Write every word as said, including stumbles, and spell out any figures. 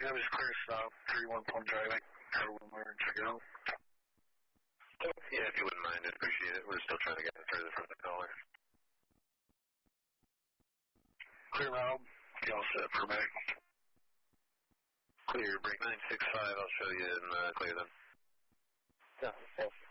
Yeah, it was clear stop, three one Plum driving. Have a rumor and check it out. Yeah, if you wouldn't mind, I'd appreciate it. We're still trying to get further from the caller. Clear Rob, you all set for me. Clear, break nine six five, I'll show you in uh, clear then. Yeah, thank you.